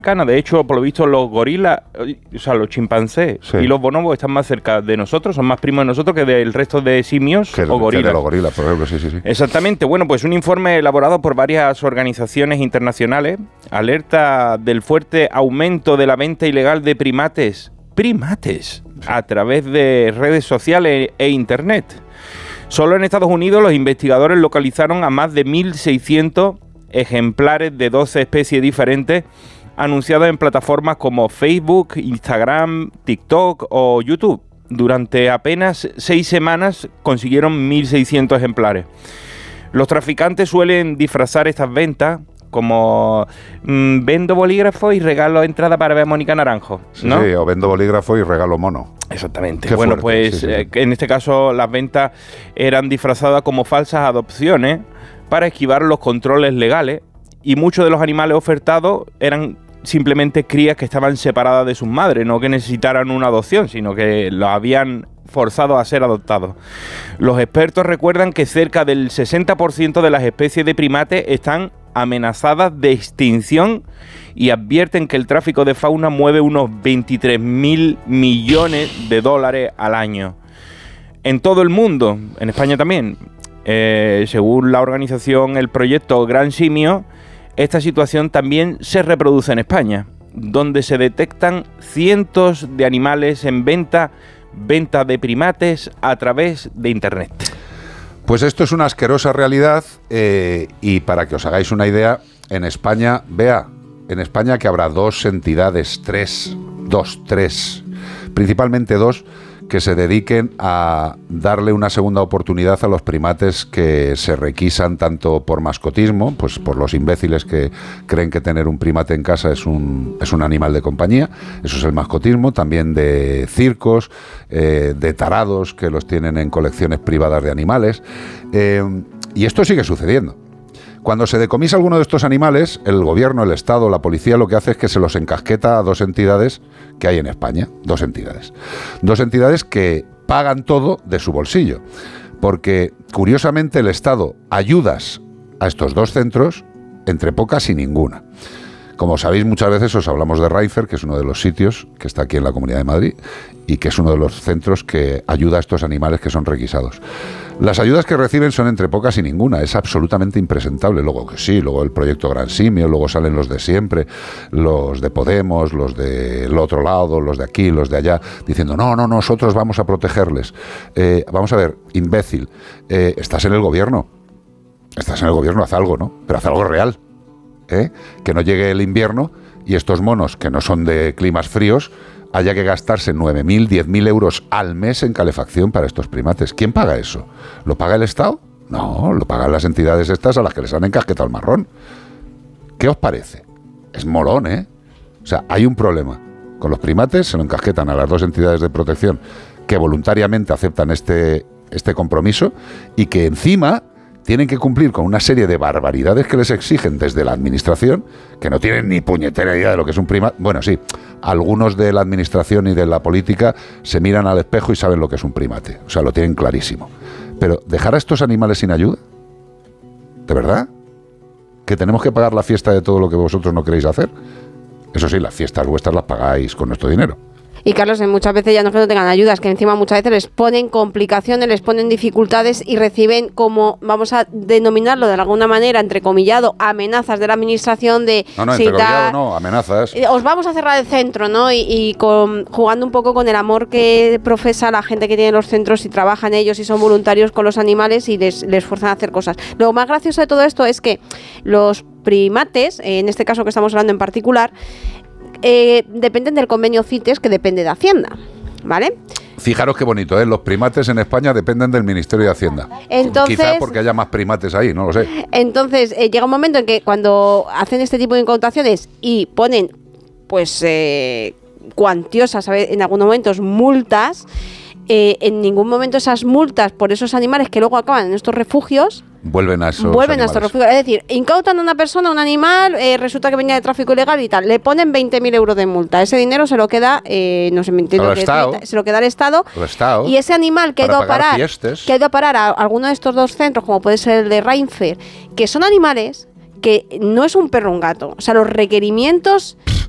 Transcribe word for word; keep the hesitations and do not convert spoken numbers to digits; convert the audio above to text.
De hecho, por lo visto, los gorilas, o sea, los chimpancés sí. y los bonobos están más cerca de nosotros, son más primos de nosotros que del resto de simios que, o gorilas. Que de los gorilas, por ejemplo, sí, sí, sí. Exactamente. Bueno, pues un informe elaborado por varias organizaciones internacionales alerta del fuerte aumento de la venta ilegal de primates, primates, sí. a través de redes sociales e internet. Solo en Estados Unidos los investigadores localizaron a más de mil seiscientos ejemplares de doce especies diferentes anunciados en plataformas como Facebook, Instagram, TikTok o YouTube. Durante apenas seis semanas consiguieron mil seiscientos ejemplares. Los traficantes suelen disfrazar estas ventas como mmm, vendo bolígrafo y regalo entrada para ver a Mónica Naranjo, ¿no? Sí, o vendo bolígrafo y regalo mono. Exactamente. Qué bueno, fuerte, pues sí, sí. Eh, en este caso las ventas eran disfrazadas como falsas adopciones para esquivar los controles legales y muchos de los animales ofertados eran simplemente crías que estaban separadas de sus madres, no que necesitaran una adopción, sino que los habían forzado a ser adoptados. Los expertos recuerdan que cerca del sesenta por ciento de las especies de primates están amenazadas de extinción y advierten que el tráfico de fauna mueve unos veintitrés mil millones de dólares al año. En todo el mundo, en España también, eh, según la organización El Proyecto Gran Simio, esta situación también se reproduce en España, donde se detectan cientos de animales en venta, venta de primates a través de Internet. Pues esto es una asquerosa realidad eh, y para que os hagáis una idea, en España, vea, en España que habrá dos entidades, tres, dos, tres, principalmente dos, que se dediquen a darle una segunda oportunidad a los primates que se requisan tanto por mascotismo, pues por los imbéciles que creen que tener un primate en casa es un, es un animal de compañía, eso es el mascotismo, también de circos, eh, de tarados que los tienen en colecciones privadas de animales, eh, y esto sigue sucediendo. Cuando se decomisa alguno de estos animales, el gobierno, el Estado, la policía lo que hace es que se los encasqueta a dos entidades que hay en España, dos entidades. Dos entidades que pagan todo de su bolsillo, porque curiosamente el Estado ayudas a estos dos centros entre pocas y ninguna. Como sabéis, muchas veces os hablamos de Renfe, que es uno de los sitios que está aquí en la Comunidad de Madrid y que es uno de los centros que ayuda a estos animales que son requisados. Las ayudas que reciben son entre pocas y ninguna, es absolutamente impresentable. Luego que sí, luego el proyecto Gran Simio, luego salen los de siempre, los de Podemos, los del otro lado, los de aquí, los de allá, diciendo no, no, nosotros vamos a protegerles. Eh, vamos a ver, imbécil, eh, estás en el gobierno, estás en el gobierno, haz algo, ¿no? Pero haz algo real. ¿Eh? Que no llegue el invierno y estos monos, que no son de climas fríos, haya que gastarse nueve mil, diez mil euros al mes en calefacción para estos primates. ¿Quién paga eso? ¿Lo paga el Estado? No, lo pagan las entidades estas a las que les han encasquetado el marrón. ¿Qué os parece? Es molón, ¿eh? O sea, hay un problema. Con los primates se lo encasquetan a las dos entidades de protección que voluntariamente aceptan este, este compromiso y que encima tienen que cumplir con una serie de barbaridades que les exigen desde la administración, que no tienen ni puñetera idea de lo que es un primate. Bueno, sí, algunos de la administración y de la política se miran al espejo y saben lo que es un primate. O sea, lo tienen clarísimo. Pero, ¿dejar a estos animales sin ayuda? ¿De verdad? ¿Que tenemos que pagar la fiesta de todo lo que vosotros no queréis hacer? Eso sí, las fiestas vuestras las pagáis con nuestro dinero. Y Carlos, muchas veces ya no es que no tengan ayudas, que encima muchas veces les ponen complicaciones, les ponen dificultades y reciben como, vamos a denominarlo de alguna manera, entrecomillado, amenazas de la administración de... No, no, entrecomillado no, amenazas. Os vamos a cerrar el centro, ¿no? Y, y con, jugando un poco con el amor que profesa la gente que tiene los centros y trabaja en ellos y son voluntarios con los animales y les, les fuerzan a hacer cosas. Lo más gracioso de todo esto es que los primates, en este caso que estamos hablando en particular, Eh, dependen del convenio CITES, que depende de Hacienda, ¿vale? Fijaros qué bonito, ¿eh? Los primates en España dependen del Ministerio de Hacienda. Entonces, quizá porque haya más primates ahí, no lo sé. Entonces, eh, llega un momento en que cuando hacen este tipo de incautaciones y ponen, pues, eh, cuantiosas, ¿sabes? En algunos momentos, multas, eh, en ningún momento esas multas por esos animales que luego acaban en estos refugios vuelven a esos vuelven animales. a estos refugios. Es decir, incautan a una persona, un animal, eh, resulta que venía de tráfico ilegal y tal, le ponen veinte mil euros de multa. Ese dinero se lo queda, eh, no sé, me entiendo, que Estado. se lo queda al Estado. El Estado. Y ese animal que ha ido a parar, fiestas. que ha ido a parar a alguno de estos dos centros, como puede ser el de Renfe, que son animales que no es un perro o un gato. O sea, los requerimientos